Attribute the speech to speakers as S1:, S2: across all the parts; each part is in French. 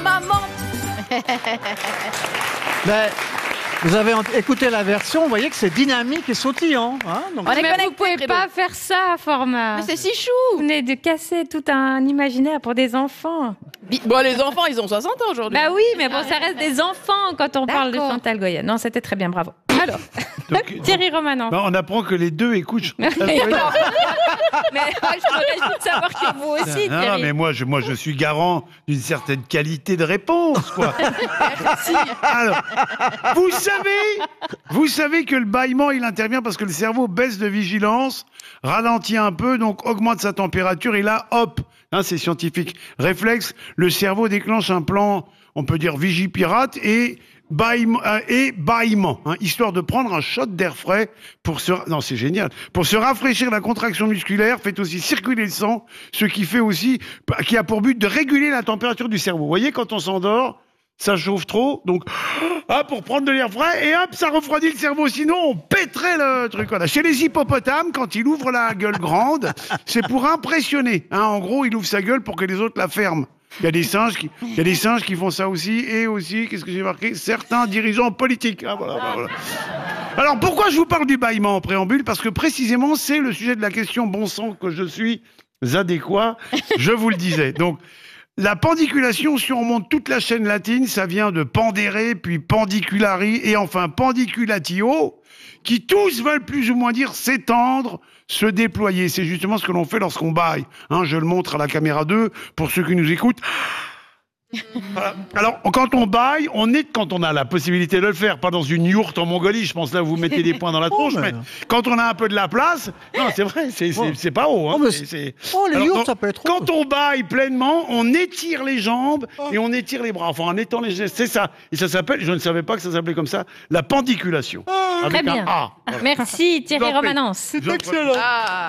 S1: maman.
S2: Ben, vous avez écouté la version, vous voyez que c'est dynamique et sautillant. Hein, donc...
S1: On est
S3: Mais
S1: connectés,
S3: vous pouvez
S1: Credo.
S3: pas faire ça, format.
S1: Mais c'est si chou.
S3: Vous venez de casser tout un imaginaire pour des enfants.
S1: Bon, les enfants, ils ont 60 ans aujourd'hui.
S3: Bah oui, mais bon, ça reste des enfants quand on parle de
S1: D'accord.
S3: Chantal Goya. Non, c'était très bien, bravo. Alors, Thierry Romanov.
S4: Non, on apprend que les deux écoutent Chantal
S3: Mais
S4: Goya.
S3: Mais je me réjouis de savoir que vous aussi,
S4: Non,
S3: Thierry.
S4: mais moi, je suis garant d'une certaine qualité de réponse, quoi. Alors, vous savez que le bâillement, il intervient parce que le cerveau baisse de vigilance, ralentit un peu, donc augmente sa température, et là, hop, hein, c'est scientifique. Réflexe, le cerveau déclenche un plan, on peut dire vigipirate, et bâillement, hein, histoire de prendre un shot d'air frais pour se... Non, c'est génial. Pour se rafraîchir, la contraction musculaire fait aussi circuler le sang, ce qui fait aussi... qui a pour but de réguler la température du cerveau. Vous voyez, quand on s'endort, ça chauffe trop, donc hop, pour prendre de l'air frais, et hop, ça refroidit le cerveau, sinon on pèterait le truc. Voilà. Chez les hippopotames, quand il ouvre la gueule grande, c'est pour impressionner. Hein. En gros, il ouvre sa gueule pour que les autres la ferment. Il y a des singes qui font ça aussi, et aussi, qu'est-ce que j'ai marqué, certains dirigeants politiques. Hein, voilà. Alors, pourquoi je vous parle du bâillement en préambule? Parce que précisément, c'est le sujet de la question bon sang que je suis adéquat, je vous le disais. Donc, la pendiculation, si on remonte toute la chaîne latine, ça vient de pendere, puis pendiculari, et enfin pendiculatio, qui tous veulent plus ou moins dire s'étendre, se déployer. C'est justement ce que l'on fait lorsqu'on bâille. Hein, je le montre à la caméra 2 pour ceux qui nous écoutent. Voilà. Alors, quand on bâille, quand on a la possibilité de le faire, pas dans une yourte en Mongolie, je pense là vous mettez des points dans la tronche, mais quand on a un peu de la place, non, c'est vrai, c'est pas haut. Hein,
S2: les yourtes, ça peut être haut.
S4: Quand on bâille pleinement, on étire les jambes et on étire les bras. Enfin, en étant les gestes, c'est ça. Et ça s'appelle, je ne savais pas que ça s'appelait comme ça, la pendiculation.
S3: Très
S4: Avec un
S3: bien.
S4: A. Voilà.
S3: Merci, Thierry
S4: Je vous en prie.
S3: Romanens.
S2: C'est excellent.
S1: Ah.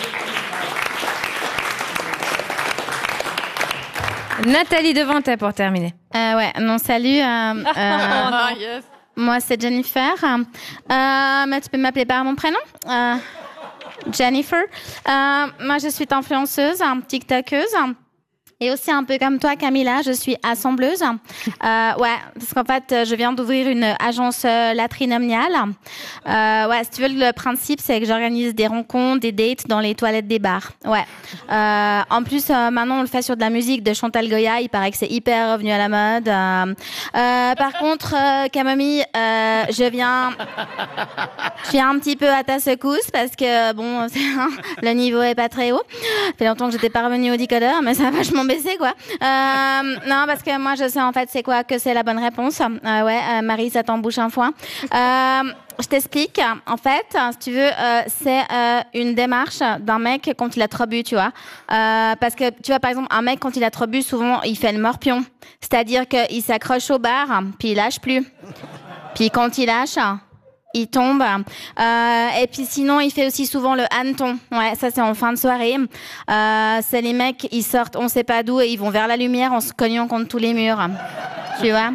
S3: Nathalie Devantet pour terminer.
S5: Ouais, non, salut.
S1: Ah, yes.
S5: Moi, c'est Jennifer. Mais tu peux m'appeler par mon prénom Jennifer. Moi, je suis influenceuse, TikTokeuse. Et aussi un peu comme toi, Camilla, je suis assembleuse. Ouais, parce qu'en fait, je viens d'ouvrir une agence latrinamiale. Ouais, si tu veux, le principe, c'est que j'organise des rencontres, des dates dans les toilettes des bars. Ouais. En plus, maintenant, on le fait sur de la musique de Chantal Goya. Il paraît que c'est hyper revenu à la mode. Par contre, Camomille, je viens un petit peu à ta secousse parce que, bon, le niveau est pas très haut. Ça fait longtemps que j'étais pas revenue au décodeur, mais ça a vachement baissé, quoi. Non, parce que moi, je sais en fait c'est quoi que c'est la bonne réponse. Ouais, Marie, ça t'embouche un foin. Je t'explique. En fait, si tu veux, c'est une démarche d'un mec quand il a trop bu, tu vois. Parce que, tu vois, par exemple, un mec quand il a trop bu, souvent, il fait le morpion. C'est-à-dire qu'il s'accroche au bar, puis il lâche plus. Puis quand il lâche, il tombe. Et puis sinon, il fait aussi souvent le hanneton. Ouais, ça c'est en fin de soirée. C'est les mecs, ils sortent, on sait pas d'où, et ils vont vers la lumière en se cognant contre tous les murs. Tu vois.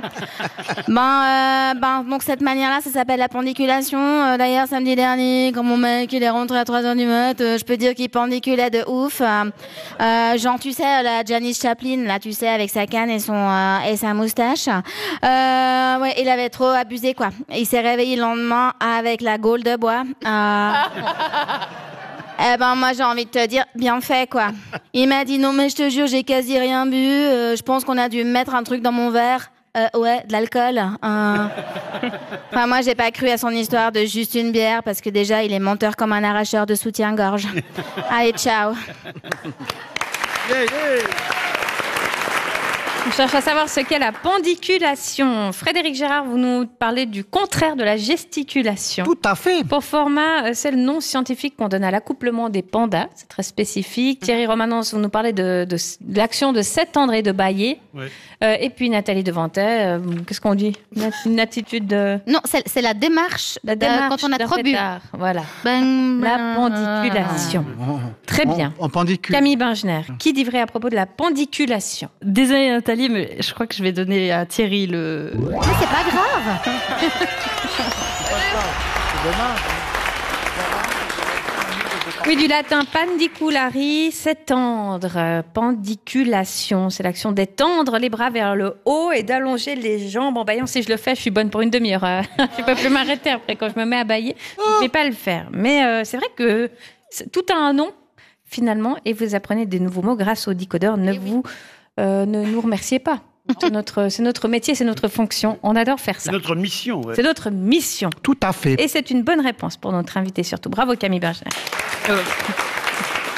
S5: Donc cette manière-là, ça s'appelle la pendiculation. D'ailleurs, samedi dernier, quand mon mec il est rentré à 3h du mat, je peux dire qu'il pendiculait de ouf. Genre, tu sais, la Janis Chaplin, là, tu sais, avec sa canne et sa moustache. Ouais, il avait trop abusé, quoi. Il s'est réveillé le lendemain avec la gaule de bois. Eh ben, moi, j'ai envie de te dire, bien fait, quoi. Il m'a dit, non, mais je te jure, j'ai quasi rien bu. Je pense qu'on a dû mettre un truc dans mon verre. Ouais, de l'alcool. Enfin, moi, j'ai pas cru à son histoire de juste une bière parce que déjà, il est menteur comme un arracheur de soutien-gorge. Allez, ciao.
S3: On cherche à savoir ce qu'est la pendiculation. Frédéric Gérard, vous nous parlez du contraire de la gesticulation.
S2: Tout à fait.
S3: Pour format, c'est le nom scientifique qu'on donne à l'accouplement des pandas. C'est très spécifique. Thierry Romanens, vous nous parlez de l'action de s'étendre et de bâiller.
S4: Oui.
S3: Et puis Nathalie Devantet, qu'est-ce qu'on dit? Une attitude de...
S5: Non, c'est la démarche, quand on a
S3: d'un
S5: trop bu.
S3: pétard. Voilà.
S5: Ben,
S3: La pendiculation. Très bien.
S2: En pendicule.
S3: Camille Bingener, qui dit vrai à propos de la pendiculation?
S6: Désolée Nathalie, mais je crois que je vais donner à Thierry le...
S5: Mais c'est pas grave.
S2: C'est dommage.
S3: Oui, du latin pandiculari, s'étendre. Pandiculation, c'est l'action d'étendre les bras vers le haut et d'allonger les jambes en baillant. Si je le fais, je suis bonne pour une demi-heure. Je peux plus m'arrêter après quand je me mets à bailler. Je ne vais pas le faire. Mais c'est vrai que tout a un nom, finalement, et vous apprenez des nouveaux mots grâce au décodeur. Ne nous remerciez pas. C'est notre métier, c'est notre fonction. On adore faire ça.
S4: C'est notre mission. Ouais.
S3: C'est notre mission.
S2: Tout à fait.
S3: Et c'est une bonne réponse pour notre invité surtout. Bravo Camille Bergerac.